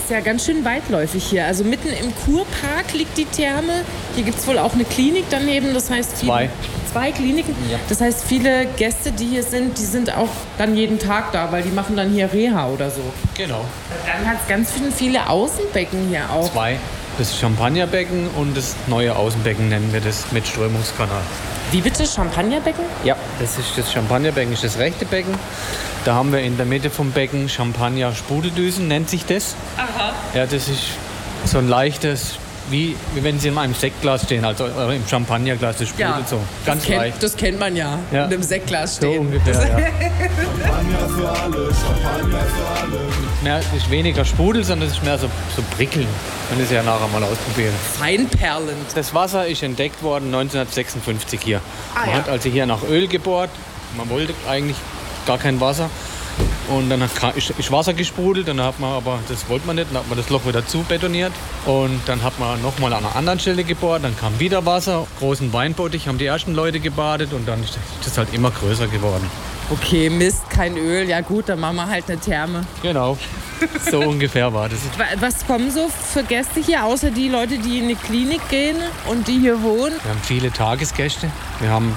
ist ja ganz schön weitläufig hier. Also mitten im Kurpark liegt die Therme. Hier gibt es wohl auch eine Klinik daneben. Das heißt, zwei Kliniken. Ja. Das heißt, viele Gäste, die hier sind, die sind auch dann jeden Tag da, weil die machen dann hier Reha oder so. Genau. Dann hat es ganz viele Außenbecken hier auch. 2. Das Champagnerbecken und das neue Außenbecken nennen wir das mit Strömungskanal. Wie bitte? Champagnerbecken? Ja, das ist das Champagnerbecken, ist das rechte Becken. Da haben wir in der Mitte vom Becken Champagner-Sprudeldüsen, nennt sich das. Aha. Ja, das ist so ein leichtes, wie wenn Sie in einem Sektglas stehen, also im Champagnerglas, das sprudelt so. Ganz leicht. Das kennt man ja, in einem Sektglas stehen. So ungefähr, ja. Champagner für alle, Champagner für alle. Mehr, ist weniger Sprudel, sondern es ist mehr so prickeln. Man ist ja nachher mal ausprobieren. Feinperlend. Das Wasser ist entdeckt worden 1956 hier. Man ja. hat also hier nach Öl gebohrt. Man wollte eigentlich gar kein Wasser. Und dann ist Wasser gesprudelt, dann hat man aber, das wollte man nicht, dann hat man das Loch wieder zu betoniert. Und dann hat man nochmal an einer anderen Stelle gebohrt, dann kam wieder Wasser, großen Weinbottich, haben die ersten Leute gebadet und dann ist das halt immer größer geworden. Okay, Mist, kein Öl, ja gut, dann machen wir halt eine Therme. Genau, so ungefähr war das. Was kommen so für Gäste hier, außer die Leute, die in eine Klinik gehen und die hier wohnen? Wir haben viele Tagesgäste. Wir haben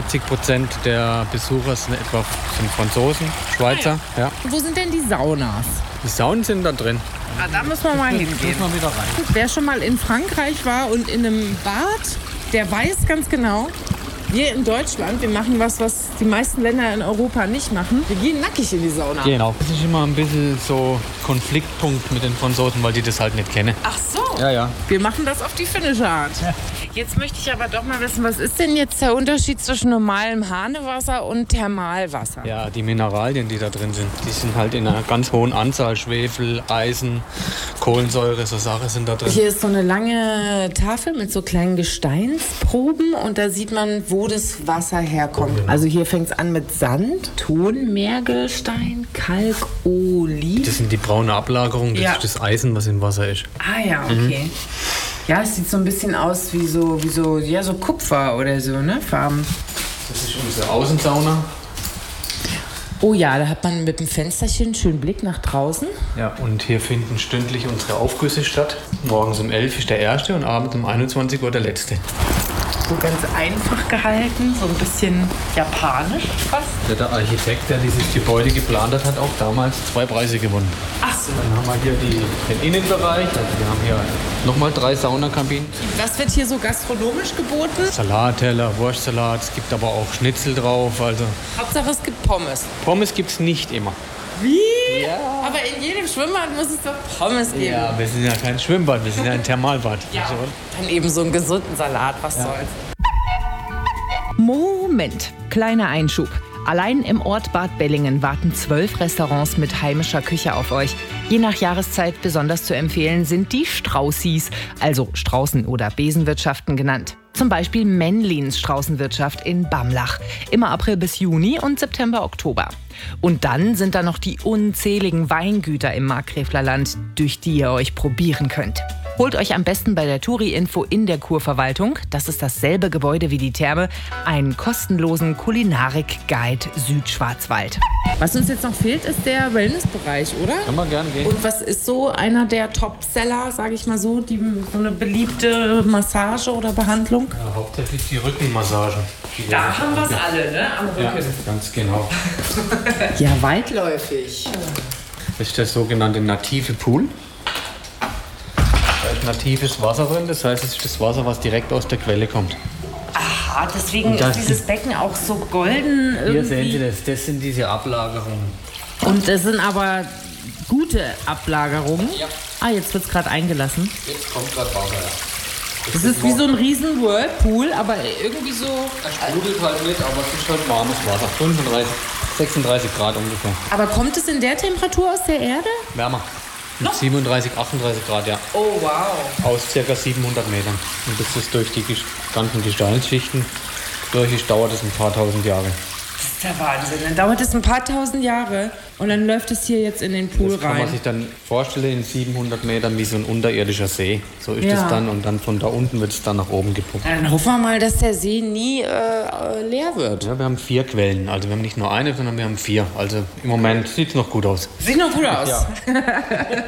40% der Besucher sind Franzosen, Schweizer. Ja. Wo sind denn die Saunas? Die Saunen sind da drin. Da muss man mal hingehen. Muss man wieder rein. Wer schon mal in Frankreich war und in einem Bad, der weiß ganz genau, wir in Deutschland, wir machen was die meisten Länder in Europa nicht machen. Wir gehen nackig in die Sauna. Genau. Das ist immer ein bisschen so Konfliktpunkt mit den Franzosen, weil die das halt nicht kennen. Ach so. Ja. Wir machen das auf die finnische Art. Ja. Jetzt möchte ich aber doch mal wissen, was ist denn jetzt der Unterschied zwischen normalem Hahnewasser und Thermalwasser? Ja, die Mineralien, die da drin sind, die sind halt in einer ganz hohen Anzahl. Schwefel, Eisen, Kohlensäure, so Sachen sind da drin. Hier ist so eine lange Tafel mit so kleinen Gesteinsproben und da sieht man, wo das Wasser herkommt. Genau. Also hier fängt es an mit Sand, Ton, Meergestein, Kalk, Olivin. Das sind die braune Ablagerung, das ist das Eisen, was im Wasser ist. Ah ja, okay. Ja, es sieht so ein bisschen aus wie so Kupfer oder so, ne? Farben. Das ist unsere Außensauna. Oh ja, da hat man mit dem Fensterchen einen schönen Blick nach draußen. Ja, und hier finden stündlich unsere Aufgüsse statt. Morgens um 11 ist der erste und abends um 21 Uhr der letzte. So ganz einfach gehalten, so ein bisschen japanisch fast. Der Architekt, der dieses Gebäude geplant hat, hat auch damals 2 Preise gewonnen. Ach so. Dann haben wir hier den Innenbereich. Also wir haben hier nochmal 3 Saunakabinen. Was wird hier so gastronomisch geboten? Salatteller, Wurstsalat, es gibt aber auch Schnitzel drauf. Also Hauptsache es gibt Pommes. Pommes gibt es nicht immer. Wie? Ja. Aber in jedem Schwimmbad muss es doch Pommes geben. Ja, wir sind ja kein Schwimmbad, wir sind ja ein Thermalbad. Ja, dann eben so einen gesunden Salat, was soll's. Moment, kleiner Einschub. Allein im Ort Bad Bellingen warten 12 Restaurants mit heimischer Küche auf euch. Je nach Jahreszeit besonders zu empfehlen sind die Straußis, also Straußen- oder Besenwirtschaften genannt. Zum Beispiel Männlins Straußenwirtschaft in Bamlach. Immer April bis Juni und September, Oktober. Und dann sind da noch die unzähligen Weingüter im Markgräflerland, durch die ihr euch probieren könnt. Holt euch am besten bei der Touri-Info in der Kurverwaltung, das ist dasselbe Gebäude wie die Therme, einen kostenlosen Kulinarik-Guide Südschwarzwald. Was uns jetzt noch fehlt, ist der Wellnessbereich, oder? Kann man gerne gehen. Und was ist so einer der Topseller, sage ich mal so, so eine beliebte Massage oder Behandlung? Ja, hauptsächlich die Rückenmassage. Da haben wir es alle, ne? Am Rücken. Ja, ganz genau. Ja, weitläufig. Das ist der sogenannte native Pool. Da ist natives Wasser drin, das heißt, es ist das Wasser, was direkt aus der Quelle kommt. Aha, deswegen ist dieses Becken auch so golden irgendwie. Hier sehen Sie das, das sind diese Ablagerungen. Und das sind aber gute Ablagerungen. Ja. Ah, jetzt wird es gerade eingelassen. Jetzt kommt gerade Wasser, ja. Das ist wie so ein riesen Whirlpool, aber irgendwie so... Es sprudelt halt nicht, aber es ist halt warmes Wasser. 35, 36 Grad ungefähr. Aber kommt es in der Temperatur aus der Erde? Wärmer. Mit 37, 38 Grad, ja. Oh, wow. Aus ca. 700 Metern. Und bis das durch die ganzen Gesteinsschichten durch ist, dauert es ein paar tausend Jahre. Das ist der Wahnsinn. Dann dauert es ein paar tausend Jahre und dann läuft es hier jetzt in den Pool das kann rein. man sich dann vorstellen, in 700 Metern wie so ein unterirdischer See. So ist es dann und dann von da unten wird es dann nach oben gepumpt. Ja, dann hoffen wir mal, dass der See nie leer wird. Ja, wir haben 4 Quellen. Also wir haben nicht nur eine, sondern wir haben 4. Also im Moment sieht es noch gut aus. Sieht noch gut aus. Ja.